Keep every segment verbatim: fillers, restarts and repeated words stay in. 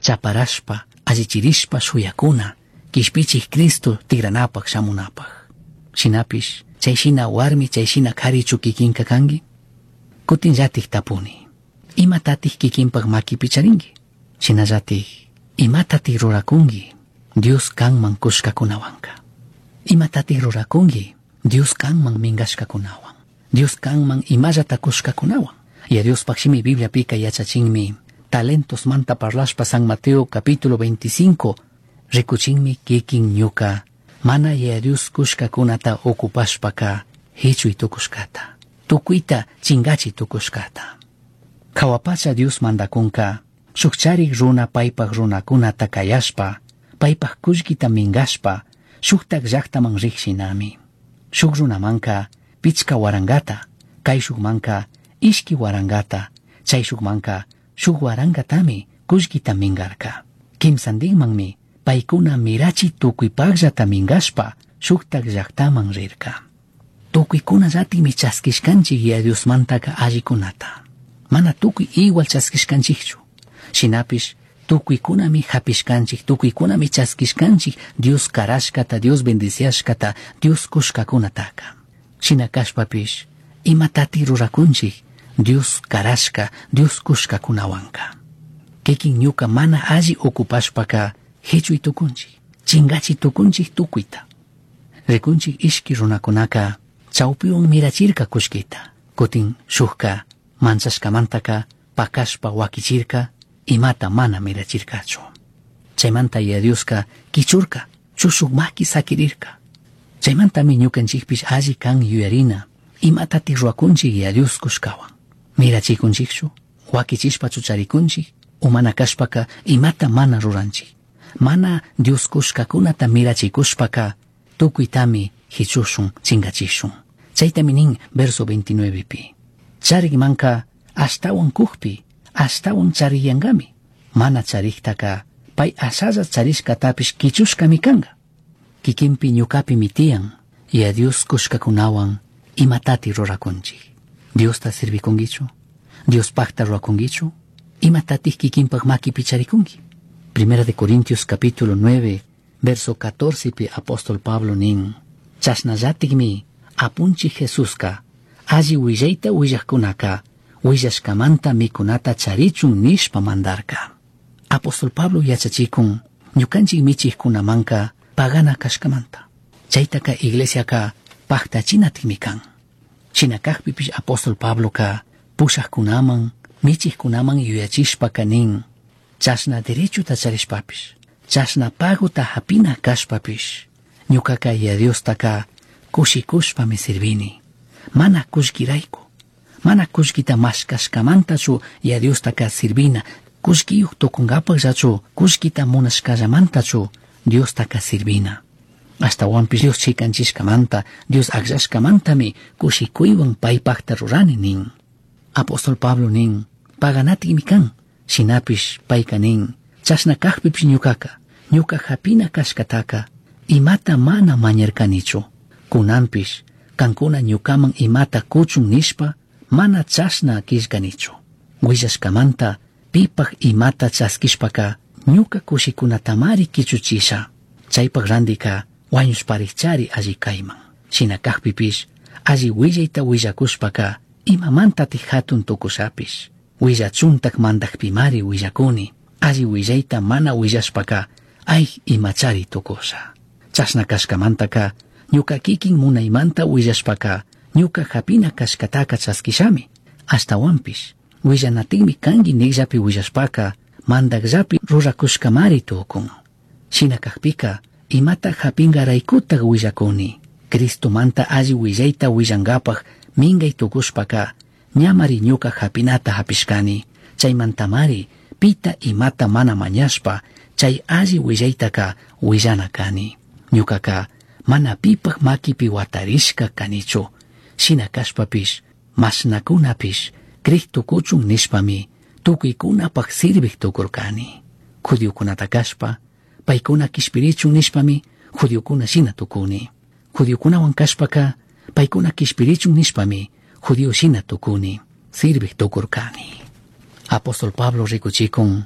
chaparashpa, allichirishpa shuyakuna, kishpichik Cristo tigranapak shamunapak. Shinapish, chayshina warmi chayshina karichu kikinka kangi? Kutin llatik tapuni. Imatatik kikinpak maki picharingi. Shinallatik, imatatik rurakungi, Dios kanman kushkakunawanka. Imatatik rurakungi, Dios kanman mingashkakunawan. Dios kanman imallata kushkakunawan. Y a Dios pakshimi Biblia pika yachachinmi, talentos manta parlashpa San Mateo capítulo veinticinco, rikuchinmi kikin ñuka, mana ya Dios kushkakunata okupashpaka, hichuy tukushkata, tukuita chingachi tukushkata. Kawapacha Dios mandakunka, shukcharik runa paypak runakunata kayashpa, paypak kushkita mingashpa, shuktak llaktaman rikshinami. Shuk runamanka, pichka warangata, kay shukmanka, ishki warangata, chay shukmanka, shuk warangatami kushkita mingarka. Kimsandinmanmi, paykuna mirachi tukuypakllata mingashpa, shuktak llaktaman rirka. Tukuykuna llatikmi chaskishkanchik ya Diosmantaka allikunata. Mana tukuy igual chaskishkanchikchu. Shinapish, tukuykunami hapishkanchik, tukuykunami chaskishkanchik Dios karashkata, Dios bendiciashkata, Dios kushkakunataka. Shinakashpapish, imatati rurakunchik, Dios karashka, Dios kushkakunawanka. Kikin ñuka mana alli okupashpaka, hichuy tukunchik, chingachi tukunchik tukuyta. Rikunchik ishki runakunaka, chawpiwan mirachirka kushkita. Kutin shukka, manchashkamantaka, pakashpa wakichirka, imata mana mirachirkachu. Chaymanta ya Dioska kichurka, chushuk maki sakirirka. Chaymantami ñukanchikpish alli kan yuyarina, imatati ruakunchik ya Dios kushkawan. Mirachikunchikshu, wakichishpa chucharikunchik, umana kashpaka imata mana ruranchik. Mana Dios kushkakunata mirachikushpaka, tukuytami hichushun chingachishun. Chaytami nin verso veintinueve pi. Charikmanka ashtawan kukpi, ashtawan chariyangami. Mana chariktaka, pay asalla charishkatapish kichushkami kanga. Kikinpi ñukapi mitian, y a Dios kushkakunawan imatati rurakunchik. Dios ta sirvikungichu, Dios pakta ruakungichu, imatati kikinpak maki picharikungi. Primera de Corintios capítulo nueve, verso catorce pi apóstol Pablo nin, chasnallatikmi apunchi Jesuska, alli willaita willakkunaka, willashkamanta mikunata charichun nishpa mandarka. Apóstol Pablo yachachikun, ñukanchik michikkunamanka pagana kashkamanta. Chaytaka iglesiaka paktachinatikmi kan. Shinakakpipish apóstol Pablo ka, pushakkunaman, michikkunaman yuyachishpaka nin, chasna derechuta charishpapish, chasna paguta hapina kashpapish, ñukaka ya Dios taka kushikushpa me sirvini. Mana kushkirayku, mana kushkita mashkashkamantachu ya Dios taka sirvina, kushkiyuk tukungapakllachu, kushkita munashkallamantachu Dios taka sirvina. Hasta wanpish Dios chikanchishkamanta, Dios akllashkamantami kushikuywan paypakta rurani nin. Apóstol Pablo nin, paganatimi kan, shinapish payka nin, chasna kakpipish ñukaka, ñuka hapina kashkataka, imata mana mañarkanichu. Kunanpish, kankuna ñukaman imata kuchun nishpa, mana chasna kishkanichu. Willashkamanta, pipak imata chaskishpaka, ñuka kushikunatamari kichuchisha. Chaypak randika, wañushparichari alli kayman. Shinakakpipish, alli willayta willakushpaka, imamantati hatun tukushapish. Willachuntak mandakpimari willakuni, alli willayta mana willashpaka, ay imachari tukusha. Chasna kashkamantaka, ñuka kikin munaymanta willashpaka, ñuka hapina kashkataka chaskishami. Hasta wanpish, willanatinmi kangi nigllapi willashpaka, mandakllapi rurakushkamari tukun. Shinakakpika, imata hapingaraykuta willakuni. Cristo manta alli willayta willangapak mingay tukushpaka, ñamari ñuka hapinata hapishkani. Chaymantamari, pita imata mana mañashpa, chay alli willaytaka willana kani. Ñukaka, mana pipak makipi watarishka kanichu. Shinakashpapish, masnakunapish, Cristo kuchun nishpami, tukuykunapak sirvik tukurkani. Judiokunata kashpa, paykuna kishpirichun nishpami, judiokuna shina tukuni. Judiokunawan kashpaka, paykuna kishpirichun nishpami, judio shina tukuni, sirvik tukurkani. Apóstol Pablo rikuchikun,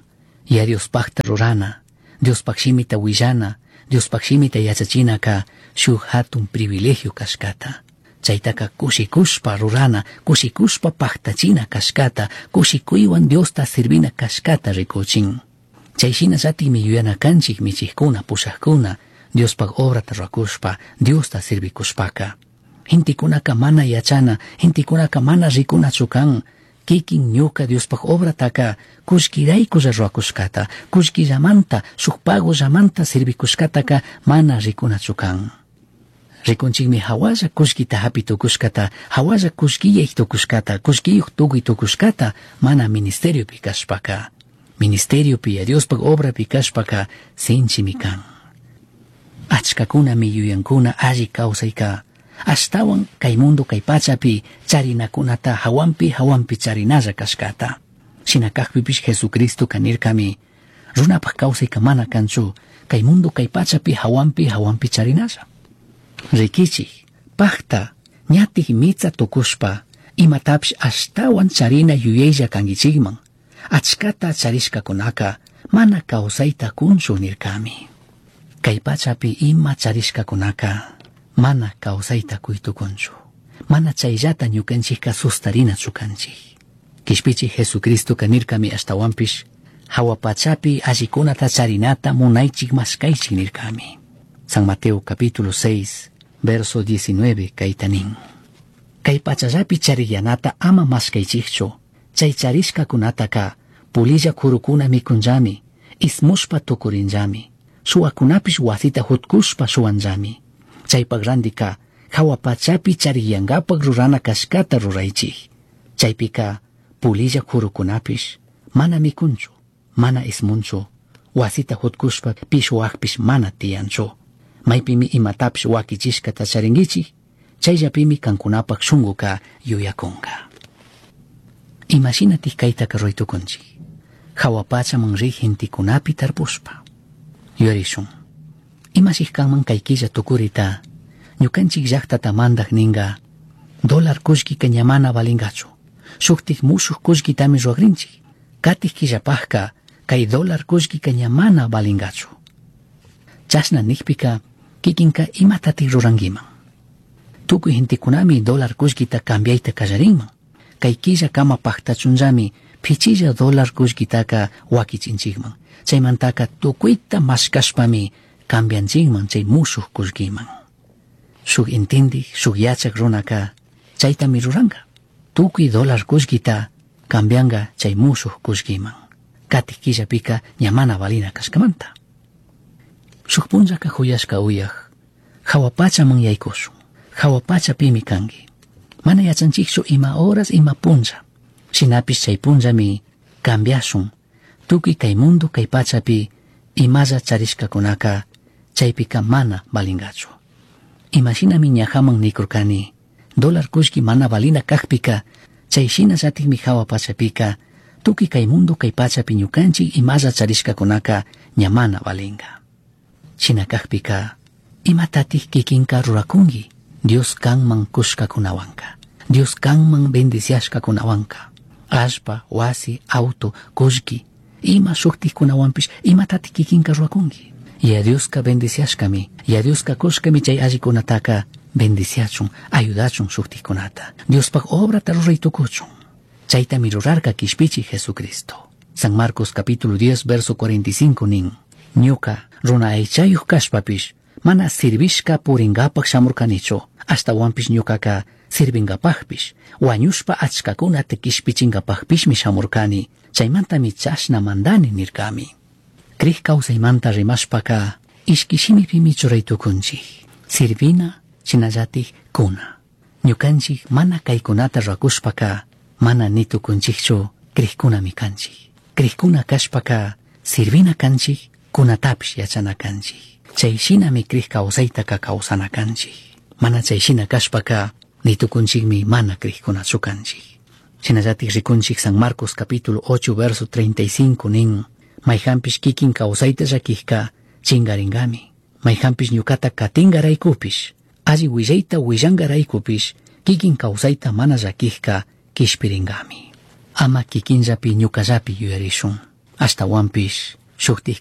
Ya Diospakta rurana, Diospakshimita willana, Diospakshimita yachachinaka shuk hatun privilegio kashkata. Chaytaka kushikushpa rurana, kushikushpa paktachina kashkata, kushikuywan Diosta sirvina kashkata rikuchin. Chayshina satimi yuyana kanchik michikuna pushakuna, Diospak obrata rakushpa, Diosta sirvikushpaka. Hintikunaka mana yachana, hintikunaka mana rikuna chukan, kikin ñuka Diospak obrataka, kushkirayku rakushkata, kushkillamanta, shukpagullamanta sirvikushkataka mana rikuna chukan. Rikunchikmi hawalla kushkita hapi tukushkata, hawalla kushkiyek tukushkata, kushkiyuk tukuy tukushkata, mana ministerio pi kashpaka. Ministerio pi Diospak obra pi kashpaka, sinchimi kan. Achkakuna mi yuyankuna alli kawsayka, ashtawan kay mundo kay pachapi charinakunata hawampi hawampi charinalla kashkata. Shinakakpipish Jesucristo kanirkami, runapak kawsayka mana kanchu, kay mundo kay pachapi hawampi hawampi charinalla. Rikichik, pakta, ñatik mitza tukushpa, imatapsh ashtawan charina yuyaylla kangichikman, achkata charishkakunaka mana kawsayta kunchu nirkami. Kay pachapi ima charishkakunaka mana kawsayta kuytukunchu, mana chayllata ñukanchikka sustarina chukanchik. Kishpichik Jesucristo kanirkami ashtawanpish, hawa pachapi allikunata charinata munaychik mashkaychik nirkami. San Mateo capítulo seis, verso diecinueve kaytanin. Kay pachallapi chariyanata ama mashkaychikchu, chay charishkakunataka pulilla kurukuna mikunllami, ismushpa tukurinllami, suwakunapish wasita hutkushpa suwanllami. Chaypak randika hawa pachapi chariyangapak rurana kashkata ruraychik. Chaypika pulilla kurukunapish mana mikunchu, mana ismunchu, wasita hutkushpa pishwakpish mana tiyanchu. Maypimi imatapish wakichishkata charingichik, chayllapimi kankunapak shunguka yuyakunka. Imashinatik kaytaka ruytukunchik, hawa pachaman rik hintikunapi tarpushpa. Yorishun, imashik kanman kaykilla tukurita, ñukanchik llaktata mandak ninga, dólar kushkika ñamana valingachu, shuktik mushuk kushkitami ruagrinchik, katik killapajka kay dólar kushkika ñamana valingachu. Chashna nikpika kikinka imatatik rurangiman. Tukuy hintikunami dólar kushkita cambiayta kallarinman, kay killa kama paktachunllami pichilla dólar kushkitaka wakichinchikman. Chaymantaka tukuyta mashkashpami cambianchikman chay mushuk kushkiman. Shuk intindik, shuk yachak runaka chaytami ruranga. Tukuy dólar kushkita cambianga chay mushuk kushkiman. Katik killapika ñamana valina kashkamanta. Shuk punllaka huyashka uyaq, hawa pachaman yaykushun, hawa pachapimi kangi. Mana yachanchikchu ima horas ima punlla. Shinapish chay punllami cambiashun. Tukuy kay mundo kay pachapi imalla charishkakunaka chaypika mana valingachu. Imashinami ñahaman nikurkani, dólar kushki mana valina kakpika, chayshina satikmi hawa pachapika, tukuy kay mundo kay pachapi ñukanchik imalla charishkakunaka ñamana valinga. Shina kakpika, imatatik kikinka rurakungi, Dios kanman kushkakunawanka, Dios kanman bendiciashkakunawanka, ashpa, wasi, auto, kushki, ima shuktik kunawanpish imatatik kikinka rurakungi. Ya Dioska bendiciashkami, ya Dioska kushkami chay allikunataka bendiciachun, ayudachun shuktik kunata. Diospak obrata ruraytukuchun. Chaytami rurarka kishpichi Jesucristo. San Marcos capítulo diez verso cuarenta y cinco nin. Ñuka runa aychayuq kashpapish mana sirvishka puringapak shamurkanichu, hasta wanpish ñukaka sirvingapakpish, wañushpa achkakunata kishpichingapakpishmi shamurkani, chaymantami chashna mandani nirkami. Krij kawsaymanta rimashpaka ishkishimipimi churaytukunchik, sirvina chinallatik kuna. Ñukanchik mana kaykunata rakushpaka mana nitukunchikchu krijkunami kanchik. Krijkuna kashpaka sirvina kanchik, kunatapish yachana kanchik. Chayshinami krij kawsaytaka kawsana kanchik. Mana chayshina kashpaka nitukunchikmi mana krijkunachu kanchik. Shinallatik rikunchik San Marcos capítulo ocho verso treinta y cinco nin. Mayhampish kikin kawsayta llakijka chingaringami. Mayhampish ñukata katingaraykupish, alli willayta willangaraykupish, kikin kawsayta mana llakijka kishpiringami. Ama kikinllapi ñukallapi yuyarishun. hasta wampish shuktik